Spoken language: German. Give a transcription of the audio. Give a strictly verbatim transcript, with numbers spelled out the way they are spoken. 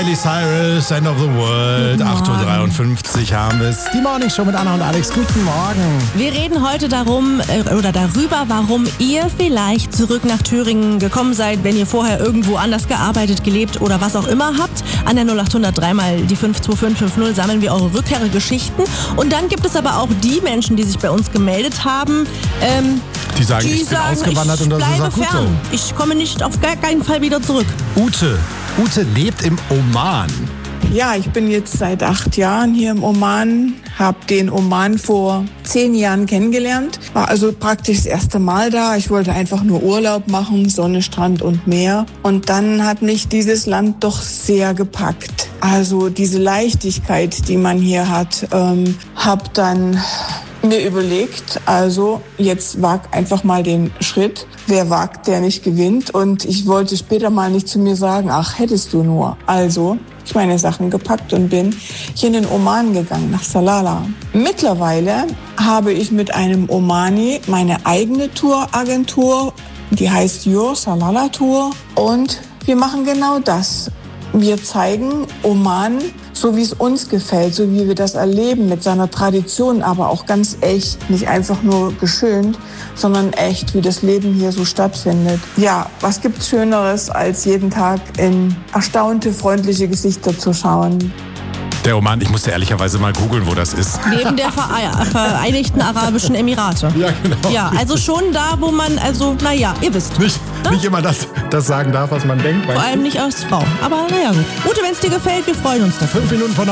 Miley Cyrus, End of the World. acht Uhr dreiundfünfzig haben wir es. Die Morning Show mit Anna und Alex. Guten Morgen. Wir reden heute darum äh, oder darüber, warum ihr vielleicht zurück nach Thüringen gekommen seid, wenn ihr vorher irgendwo anders gearbeitet, gelebt oder was auch immer habt. An der null acht hundert drei mal die fünf zwei fünf fünf null sammeln wir eure Rückkehrgeschichten. Und dann gibt es aber auch die Menschen, die sich bei uns gemeldet haben, ähm, Die sagen, die ich bin sagen, ausgewandert ich und das ist bleibe auch gut fern. Ich komme nicht auf gar keinen Fall wieder zurück. so. Ute. Ute lebt im Oman. Ja, ich bin jetzt seit acht Jahren hier im Oman, habe den Oman vor zehn Jahren kennengelernt, war also praktisch das erste Mal da. Ich wollte einfach nur Urlaub machen, Sonne, Strand und Meer. Und dann hat mich dieses Land doch sehr gepackt. Also diese Leichtigkeit, die man hier hat, ähm, habe dann mir überlegt, also jetzt wag einfach mal den Schritt. Wer wagt, der nicht gewinnt. Und ich wollte später mal nicht zu mir sagen, ach, hättest du nur. Also ich meine Sachen gepackt und bin hier in den Oman gegangen, nach Salalah. Mittlerweile habe ich mit einem Omani meine eigene Touragentur, die heißt Your Salalah Tour. Und wir machen genau das. Wir zeigen Oman, so wie es uns gefällt, so wie wir das erleben, mit seiner Tradition, aber auch ganz echt, nicht einfach nur geschönt, sondern echt, wie das Leben hier so stattfindet. Ja, was gibt's Schöneres, als jeden Tag in erstaunte, freundliche Gesichter zu schauen? Der Oman, ich musste ehrlicherweise mal googeln, wo das ist. Neben der Vere- Vereinigten Arabischen Emirate. Ja, genau. Ja, also schon da, wo man, also, naja, ihr wisst. Nicht, nicht immer das, das sagen darf, was man denkt. Vor allem nicht als Frau. Aber naja, gut. Ute, wenn es dir gefällt, wir freuen uns dafür. Fünf Minuten von